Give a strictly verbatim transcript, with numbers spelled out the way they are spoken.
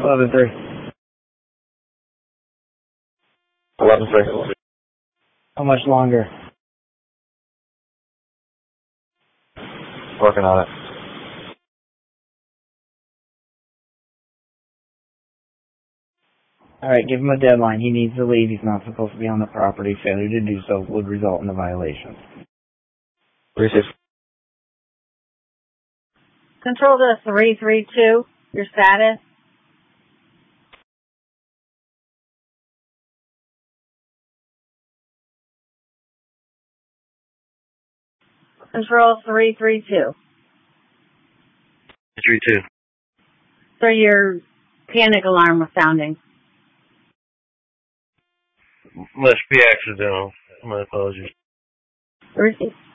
eleven three. eleven three. How much longer? Working on it. All right, give him a deadline. He needs to leave. He's not supposed to be on the property. Failure to do so would result in a violation. Receive. Control to three three two, your status. Control three three two. three two. So your panic alarm was sounding. Must be accidental. My apologies. Receive.